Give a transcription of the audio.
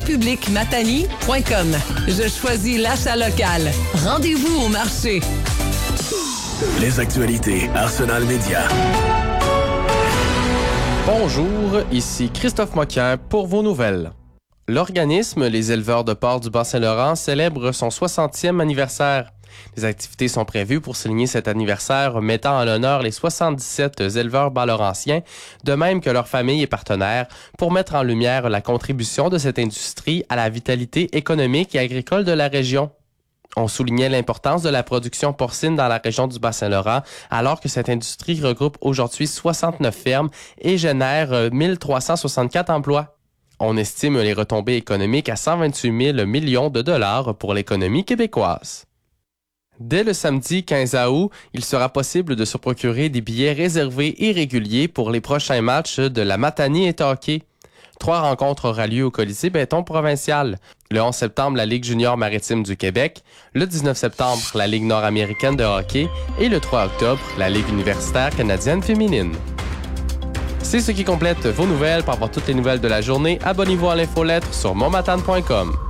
republicmatani.com. Je choisis l'achat local. Rendez-vous au marché. Les actualités Arsenal Média. Bonjour, ici Christophe Moquin pour vos nouvelles. L'organisme Les éleveurs de porc du Bas-Saint-Laurent célèbre son 60e anniversaire. Les activités sont prévues pour souligner cet anniversaire, mettant en l'honneur les 77 éleveurs bas-laurentiens, de même que leurs familles et partenaires, pour mettre en lumière la contribution de cette industrie à la vitalité économique et agricole de la région. On soulignait l'importance de la production porcine dans la région du Bas-Saint-Laurent, alors que cette industrie regroupe aujourd'hui 69 fermes et génère 1364 emplois. On estime les retombées économiques à 128 000 millions de dollars pour l'économie québécoise. Dès le samedi 15 août, il sera possible de se procurer des billets réservés et réguliers pour les prochains matchs de la Matanie et Hockey. 3 rencontres auront lieu au Colisée Béton provincial. Le 11 septembre, la Ligue junior maritime du Québec. Le 19 septembre, la Ligue nord-américaine de hockey. Et le 3 octobre, la Ligue universitaire canadienne féminine. C'est ce qui complète vos nouvelles. Pour avoir toutes les nouvelles de la journée, abonnez-vous à l'infolettre sur montmatane.com.